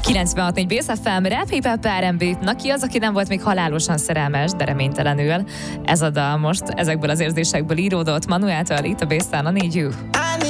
96.4 Bész FM, Rap Hip Hop R&B. Na ki az, aki nem volt még halálosan szerelmes, de reménytelenül? Ez a dal most ezekből az érzésekből íródott Manueltől itt a Bészán a Need You.